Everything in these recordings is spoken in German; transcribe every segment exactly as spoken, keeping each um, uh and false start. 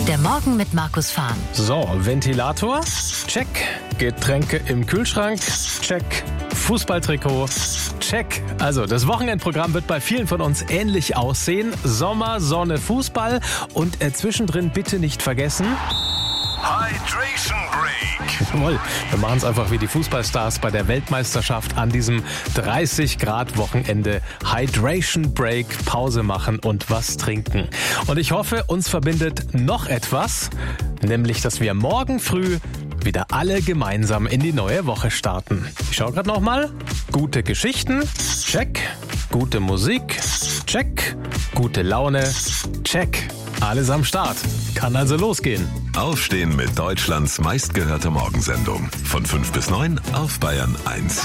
Der Morgen mit Markus Fahn. So, Ventilator, check. Getränke im Kühlschrank, check. Fußballtrikot, check. Also, das Wochenendprogramm wird bei vielen von uns ähnlich aussehen. Sommer, Sonne, Fußball und äh, zwischendrin bitte nicht vergessen... Hydration Break. Jawohl, wir machen es einfach wie die Fußballstars bei der Weltmeisterschaft an diesem dreißig Grad Wochenende. Hydration Break, Pause machen und was trinken. Und ich hoffe, uns verbindet noch etwas, nämlich, dass wir morgen früh wieder alle gemeinsam in die neue Woche starten. Ich schaue gerade nochmal. Gute Geschichten, check. Gute Musik, check. Gute Laune, check. Alles am Start. Kann also losgehen. Aufstehen mit Deutschlands meistgehörter Morgensendung. Von fünf bis neun auf Bayern eins.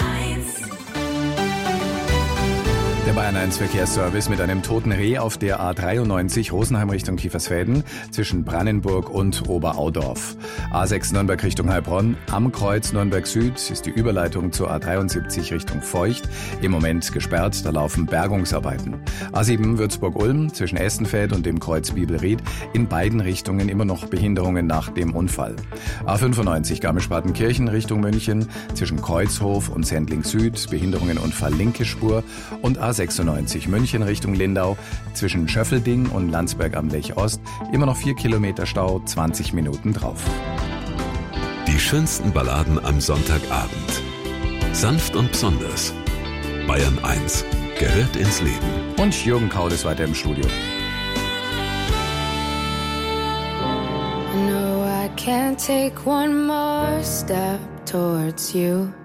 Der Bayern eins Verkehrsservice mit einem toten Reh auf der A dreiundneunzig Rosenheim Richtung Kiefersfelden zwischen Brannenburg und Oberaudorf. A sechs Nürnberg Richtung Heilbronn. Am Kreuz Nürnberg Süd ist die Überleitung zur A dreiundsiebzig Richtung Feucht im Moment gesperrt. Da laufen Bergungsarbeiten. A sieben Würzburg-Ulm zwischen Essenfeld und dem Kreuz Bibelried. In beiden Richtungen immer noch Behinderungen nach dem Unfall. A fünfundneunzig Garmisch-Partenkirchen Richtung München zwischen Kreuzhof und Sendling Süd. Behinderungen Unfall linke Spur. Und A sechsundneunzig München Richtung Lindau zwischen Schöffelding und Landsberg am Lech Ost. Immer noch vier Kilometer Stau, zwanzig Minuten drauf. Die schönsten Balladen am Sonntagabend. Sanft und besonders. Bayern eins gehört ins Leben. Und Jürgen Kaul ist weiter im Studio. No, I can't take one more step towards you.